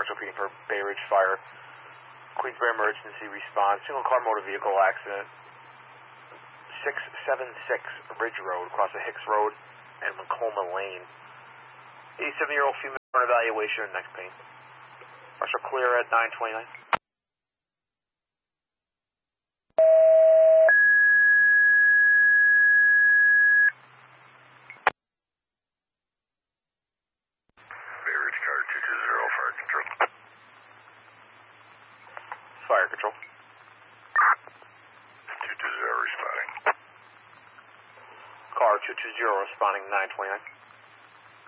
repeating for Bay Ridge Fire. Queensbury emergency response, single car motor vehicle accident. 676 Ridge Road, across the Hicks Road and Macoma Lane. 87-year-old female for evaluation and neck pain. Partial clear at 9:29. Bay Ridge car 220, fire control. Fire control. 220 responding. Car 220 responding 9:29.